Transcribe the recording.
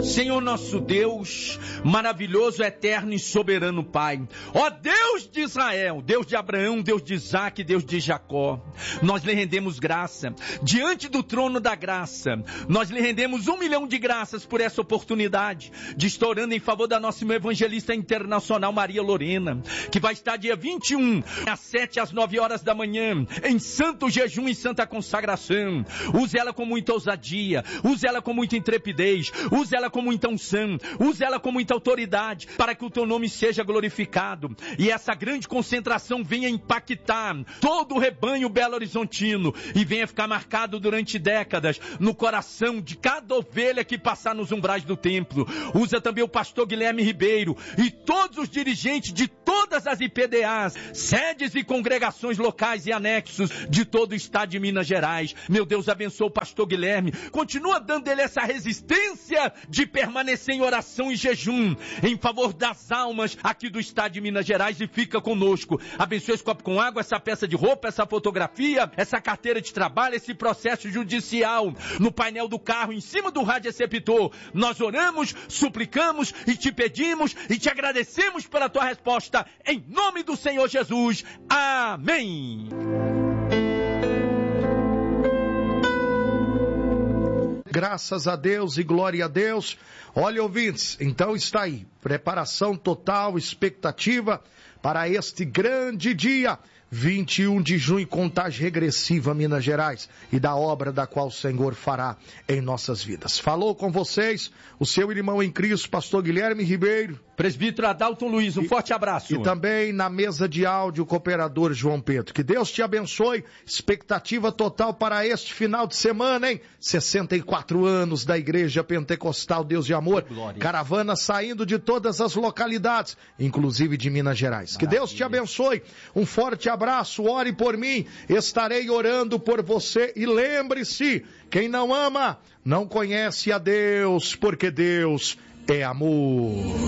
Senhor nosso Deus, maravilhoso, eterno e soberano Pai, ó Deus de Israel, Deus de Abraão, Deus de Isaac, Deus de Jacó, nós lhe rendemos graça, diante do trono da graça, nós lhe rendemos 1 milhão de graças por essa oportunidade, de estar orando em favor da nossa irmã evangelista internacional Maria Lorena, que vai estar dia 21, às 7 às 9 horas da manhã, em santo jejum e santa consagração. Use ela com muita ousadia, use ela com muita intrepidez, use ela com muita unção, use ela com muita autoridade, para que o teu nome seja glorificado, e essa grande concentração venha impactar todo o rebanho belo-horizontino, e venha ficar marcado durante décadas, no coração de cada ovelha que passar nos umbrais do templo. Usa também o pastor Guilherme Ribeiro, e todos os dirigentes de todas as IPDAs, sedes e congregações locais e anexos, de todo o estado de Minas Gerais. Meu Deus, abençoa o pastor Guilherme, continua dando ele essa resistência de permanecer em oração e jejum, em favor das almas aqui do estado de Minas Gerais, e fica conosco. Abençoe esse copo com água, essa peça de roupa, essa fotografia, essa carteira de trabalho, esse processo judicial, no painel do carro, em cima do rádio receptor. Nós oramos, suplicamos e te pedimos e te agradecemos pela tua resposta, em nome do Senhor Jesus. Amém. Graças a Deus e glória a Deus. Olha, ouvintes, então está aí, preparação total, expectativa para este grande dia, 21 de junho, contagem regressiva, Minas Gerais, e da obra da qual o Senhor fará em nossas vidas. Falou com vocês o seu irmão em Cristo, pastor Guilherme Ribeiro, presbítero Adalto Luiz, um forte abraço. E também na mesa de áudio, o cooperador João Pedro. Que Deus te abençoe. Expectativa total para este final de semana, hein? 64 anos da Igreja Pentecostal Deus de Amor. Glória. Caravana saindo de todas as localidades, inclusive de Minas Gerais. Que Deus te abençoe. Um forte abraço. Ore por mim. Estarei orando por você. E lembre-se, quem não ama, não conhece a Deus, porque Deus é amor.